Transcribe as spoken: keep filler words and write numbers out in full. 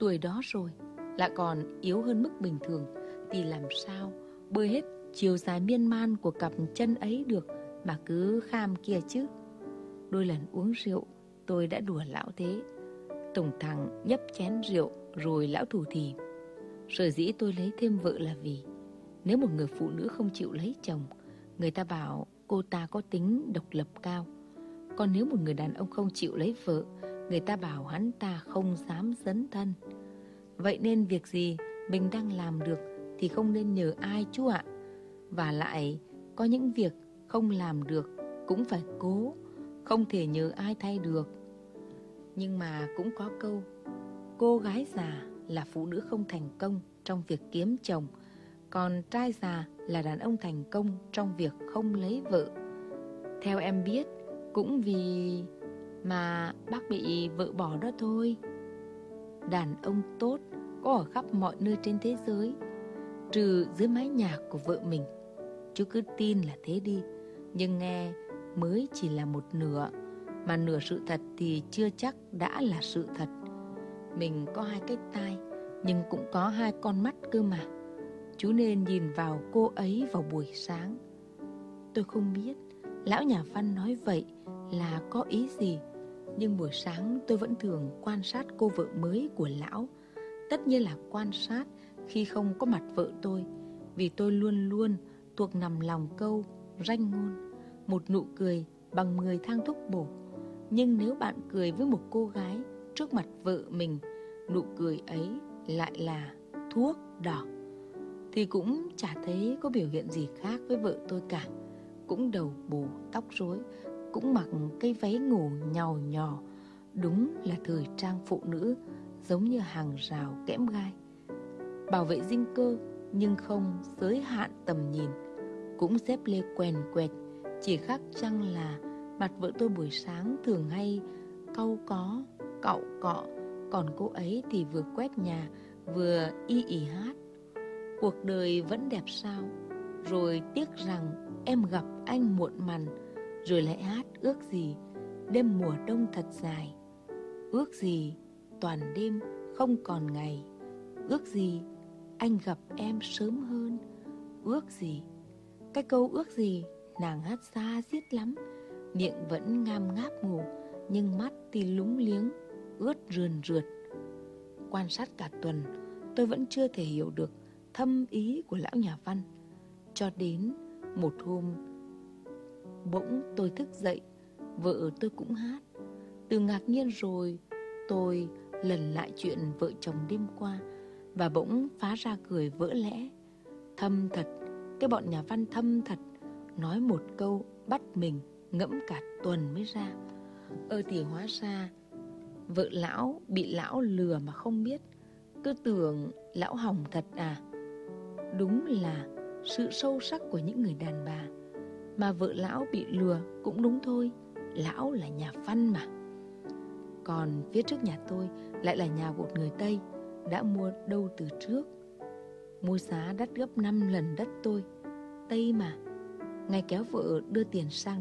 Tuổi đó rồi, lại còn yếu hơn mức bình thường, thì làm sao bơi hết chiều dài miên man của cặp chân ấy được mà cứ kham kia chứ. Đôi lần uống rượu, tôi đã đùa lão thế. Tổng thằng nhấp chén rượu rồi lão thủ thỉ: sở dĩ tôi lấy thêm vợ là vì nếu một người phụ nữ không chịu lấy chồng, người ta bảo cô ta có tính độc lập cao. Còn nếu một người đàn ông không chịu lấy vợ, người ta bảo hắn ta không dám dấn thân. Vậy nên việc gì mình đang làm được thì không nên nhờ ai chú ạ. Và lại có những việc không làm được cũng phải cố, không thể nhờ ai thay được. Nhưng mà cũng có câu: cô gái già là phụ nữ không thành công trong việc kiếm chồng, còn trai già là đàn ông thành công trong việc không lấy vợ. Theo em biết, cũng vì mà bác bị vợ bỏ đó thôi. Đàn ông tốt có ở khắp mọi nơi trên thế giới, trừ dưới mái nhà của vợ mình. Chú cứ tin là thế đi, nhưng nghe mới chỉ là một nửa, mà nửa sự thật thì chưa chắc đã là sự thật. Mình có hai cái tai, nhưng cũng có hai con mắt cơ mà. Chú nên nhìn vào cô ấy vào buổi sáng. Tôi không biết lão nhà văn nói vậy là có ý gì, nhưng buổi sáng tôi vẫn thường quan sát cô vợ mới của lão. Tất nhiên là quan sát khi không có mặt vợ tôi, vì tôi luôn luôn thuộc nằm lòng câu ranh ngôn: một nụ cười bằng mười thang thuốc bổ. Nhưng nếu bạn cười với một cô gái trước mặt vợ mình, nụ cười ấy lại là thuốc đỏ, thì cũng chả thấy có biểu hiện gì khác với vợ tôi cả. Cũng đầu bù tóc rối, cũng mặc cái váy ngủ nhàu nhò, đúng là thời trang phụ nữ, giống như hàng rào kẽm gai, bảo vệ dinh cơ nhưng không giới hạn tầm nhìn. Cũng dép lê quèn quẹt, chỉ khác chăng là mặt vợ tôi buổi sáng thường hay cau có, cạo cọ, còn cô ấy thì vừa quét nhà vừa y ỉ hát: cuộc đời vẫn đẹp sao, rồi tiếc rằng em gặp anh muộn màn. Rồi lại hát ước gì đêm mùa đông thật dài, ước gì toàn đêm không còn ngày, ước gì anh gặp em sớm hơn, ước gì. Cái câu ước gì nàng hát xa xiết lắm, miệng vẫn ngam ngáp ngủ, nhưng mắt thì lúng liếng, ướt rườn rượt. Quan sát cả tuần, tôi vẫn chưa thể hiểu được thâm ý của lão nhà văn. Cho đến một hôm, bỗng tôi thức dậy, vợ tôi cũng hát. Từ ngạc nhiên rồi, tôi lần lại chuyện vợ chồng đêm qua, và bỗng phá ra cười vỡ lẽ. Thâm thật, cái bọn nhà văn thâm thật, nói một câu bắt mình ngẫm cả tuần mới ra. Ơ thì hóa ra vợ lão bị lão lừa mà không biết, cứ tưởng lão hỏng thật à. Đúng là sự sâu sắc của những người đàn bà. Mà vợ lão bị lừa cũng đúng thôi, lão là nhà văn mà. Còn phía trước nhà tôi lại là nhà một người Tây, đã mua đâu từ trước, mua giá đắt gấp năm lần đất tôi. Tây mà, ngày kéo vợ đưa tiền sang